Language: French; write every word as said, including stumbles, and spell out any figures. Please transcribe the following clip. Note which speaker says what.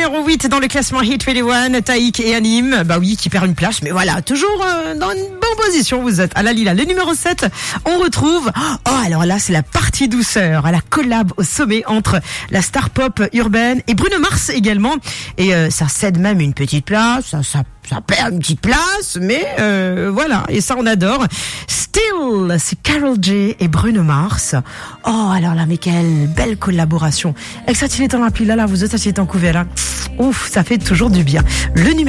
Speaker 1: numéro huit dans le classement Hit vingt et un, Taïk et Anime. Bah oui, qui perd une place, mais voilà, toujours euh, dans une bonne position, vous êtes à la Lila. Le numéro sept, on retrouve, oh alors là, c'est la partie douceur, à la collab au sommet entre la star pop urbaine et Bruno Mars également. Et euh, ça cède même une petite place, ça, ça, ça perd une petite place, mais euh, voilà, et ça on adore. Still, c'est Karol J et Bruno Mars. Oh, alors là, mais quelle belle collaboration. Avec ça, il est en appli, là, là, vous êtes, ça, il est en couvert, là. Ouf, ça fait toujours du bien. Le numéro